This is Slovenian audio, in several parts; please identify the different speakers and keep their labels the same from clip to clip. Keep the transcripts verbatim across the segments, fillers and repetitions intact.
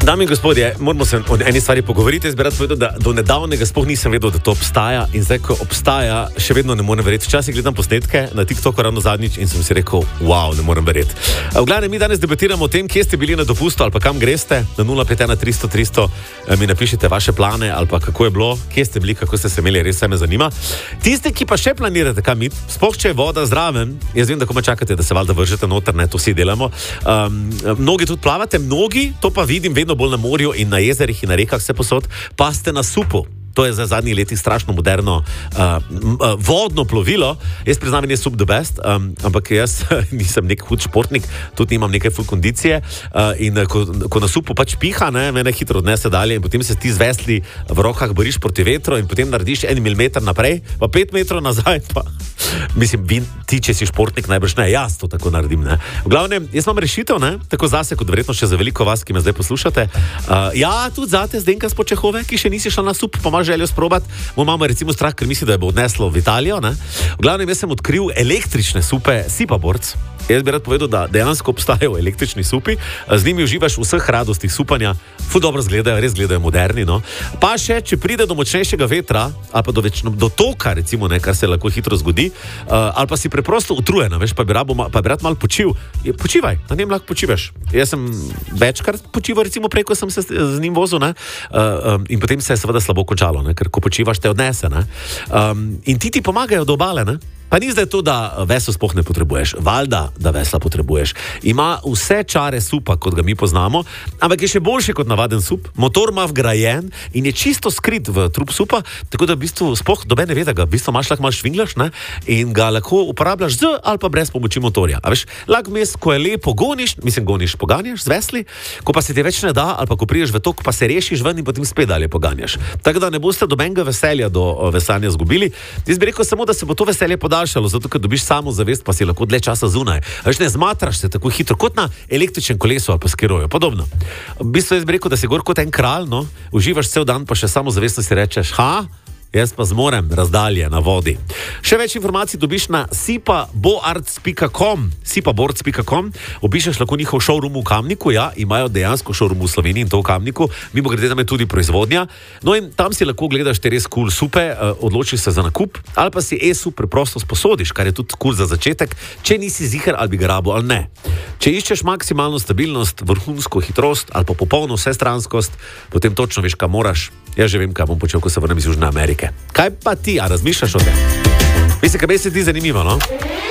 Speaker 1: Dame in gospodje, moramo se o eni stvari pogovoriti. Jaz bi rad povedal, da do nedavnega sploh nisem vedel, da to obstaja in zdaj, ko obstaja, še vedno ne morem verjeti. Včasih gledam posnetke na TikToku ravno zadnjič in sem si rekel, wow, ne morem verjeti. V glavnem, mi danes debatiramo o tem, kje ste bili na dopustu ali pa kam greste. Na nula pet ena tristo tristo mi napišite vaše plane ali pa kako je bilo, kje ste bili, kako ste se imeli, res se me zanima. Tisti, ki pa še planirate kam iti, sploh če je voda zraven, jaz vem, da komaj čakate, da se valjda vržete noter, ne, to vsi delamo. Um, mnogi tudi plavate, mnogi, to pa vidim vedno bolj na morju in na jezerih in na rekah vse posod, pa ste na supu. To je za zadnjih letih strašno moderno uh, uh, vodno plovilo. Jaz priznam, da je sup the best, um, ampak jaz nisem nek hud športnik, tudi nimam neke full kondicije uh, in ko, ko na supu pač piha, ne, mene hitro odnese dalje in potem se ti z vesli v rokah boriš proti vetru in potem narediš en milimeter naprej, pa pet metrov nazaj, pa mislim, vi, ti, če si športnik, najbrž ne, jaz to tako naredim, ne. V glavnem, jaz imam rešitev, ne, tako zase, kot verjetno še za veliko vas, ki me zdaj poslušate. Uh, ja, tudi zate, Zdenka Spočehove, ki še nisi šla na sup, pa željo sprobati. Moja mama recimo strah, ker misli, da je bo odneslo v Italijo, ne? V glavnem, jaz sem odkril električne supe Sipaborc. Jaz bi rad povedal, da dejansko obstajajo električni supi, z njimi uživaš vseh radostih supanja, ful dobro izgledajo, res izgledajo moderni, no. Pa še, če pride do močnejšega vetra, ali pa do, večno, do toka, recimo, ne, kar se lahko hitro zgodi, uh, ali pa si preprosto utrujena, veš, pa bi, rabo, pa bi rad malo počil. Je, počivaj, na njem lahko počivaš. Jaz sem večkrat počival, recimo prej, ko sem se z njim vozil, ne, uh, um, in potem se je seveda slabo končalo, ne, ker ko počivaš, te odnese, ne. Um, in ti ti pomagajo do obale, ne. Pa ni zdaj to, da vesel sploh ne potrebuješ. Valjda, da vesla potrebuješ. Ima vse čare supa, kot ga mi poznamo, ampak je še boljši kot navaden sup. Motor ima vgrajen in je čisto skrit v trup supa, tako da v bistvu sploh doben ne ve, da ga v bistvu imaš lahko malo švinglaš, ne, in ga lahko uporabljaš z ali pa brez pomoči motorja. A veš, lahko mes, ko je lepo goniš, mislim goniš, poganjaš z vesli, ko pa se ti več ne da, ali pa ko priješ v tok, pa se rešiš ven in potem spet dalje poganjaš. Tako da ne boste dobenega veselja do veslanja zgubili. Jaz bi rekel samo, da se bo to veselje podaljšalo, zato ker dobiš samo zavest, pa si lahko dlje časa zunaj. Veš, ne zmatraš se tako hitro kot na električnem kolesu ali pa skiroju, podobno. V bistvu jaz bi rekel, da si gor kot en kralj, no, uživaš cel dan, pa še samo zavestno si rečeš, ha? Jaz pa zmorem razdalje na vodi. Še več informacij dobiš na sipaborc pika com, sipaborc pika com. Obiščeš lahko njihov showroom v Kamniku, ja, imajo dejansko showroom v Sloveniji in to v Kamniku. Mimo grede tam je tudi proizvodnja. No in tam si lahko gledaš te res cool supe, odločiš se za nakup, ali pa si e-sup preprosto sposodiš, kar je tudi cool za začetek, če nisi ziher ali bi ga rabo ali ne. Če iščeš maksimalno stabilnost, vrhunsko hitrost ali pa popolno vsestranskost, potem točno veš, kaj moraš. Jaz že vem, kaj bom počel, ko se vrnem iz Južne Amerike. Kaj pa ti, a razmišljaš o tem? Mislim, kaj se ti zanimivo, no?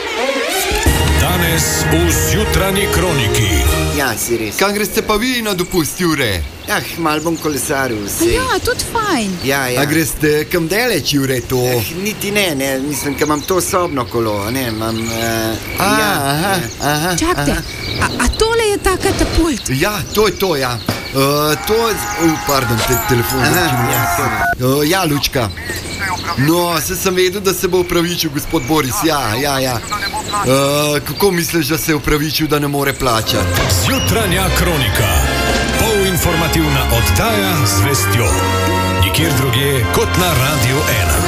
Speaker 2: Danes v Zjutranji kroniki.
Speaker 3: Ja, si res.
Speaker 4: Kam greste pa vi na dopust, Jure?
Speaker 3: Ah, mal bom kolesaril, sej.
Speaker 5: Ja, tudi fajn.
Speaker 3: Ja, ja.
Speaker 4: A greste kam daleč, Jure, to?
Speaker 3: Eh, niti ne, ne, mislim, ker imam to sobno kolo, ne, imam... Uh,
Speaker 4: a,
Speaker 3: ja,
Speaker 4: aha, aha.
Speaker 5: Čakajte, a, a tole je ta katapult?
Speaker 4: Ja, to je to, ja. Uh, to je... Uh, pardon, te, telefon.
Speaker 3: Aha, ja,
Speaker 4: uh, ja, Lučka. No, se sem vedel, da se bo upravičil gospod Boris, ja, ja, ja. Uh, kako misliš, da se je upravičil, da ne more plačati?
Speaker 2: Zjutranja kronika. Polinformativna oddaja z vestjo. Nikjer drugje kot na Radiu ena.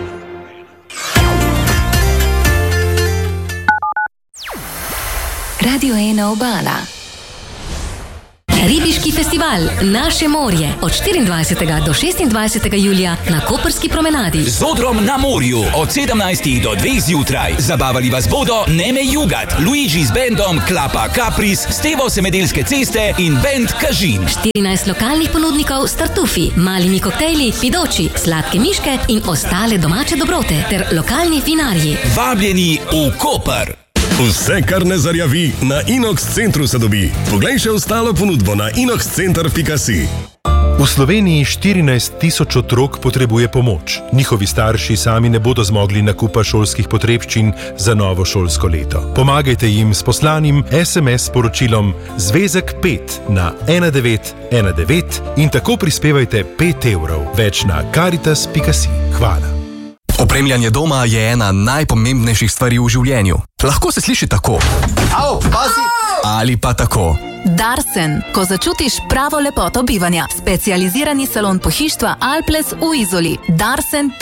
Speaker 6: Radio ena Obala. Ribiški festival Naše morje od štiriindvajsetega do šestindvajsetega julija na Koprski promenadi.
Speaker 7: Z odrom na morju od sedemnajstih do dveh zjutraj. Zabavali vas bodo Neme Jugat, Luigi z bandom Klapa Kapris, Stevo Semedelske ceste in band Kažin.
Speaker 6: štirinajst lokalnih ponudnikov s tartufi, malimi koktejli, pidoči, sladke miške in ostale domače dobrote ter lokalni vinarji.
Speaker 7: Vabljeni v Koper.
Speaker 8: Vse, kar ne zarjavi, na Inox centru se dobi. Poglej še ostalo ponudbo na inox center pika si.
Speaker 9: V Sloveniji štirinajst tisoč otrok potrebuje pomoč. Njihovi starši sami ne bodo zmogli nakupa šolskih potrebščin za novo šolsko leto. Pomagajte jim s poslanim es em es sporočilom Zvezek pet na ena devet ena devet in tako prispevajte pet evrov. Več na karitas pika si. Hvala.
Speaker 10: Opremljanje doma je ena najpomembnejših stvari v življenju. Lahko se sliši tako.
Speaker 4: Au, pazi!
Speaker 10: Ali pa tako.
Speaker 11: Darsen, ko začutiš pravo lepoto bivanja. Specializirani salon pohištva Alples v Izoli. Darsen